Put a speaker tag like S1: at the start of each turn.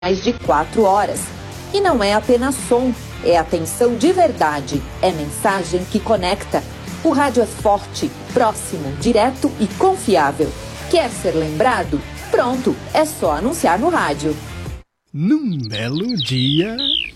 S1: mais de 4 horas. E não é apenas som, é atenção de verdade, é mensagem que conecta. O rádio é forte, próximo, direto e confiável. Quer ser lembrado? Pronto, é só anunciar no rádio.
S2: Num belo dia...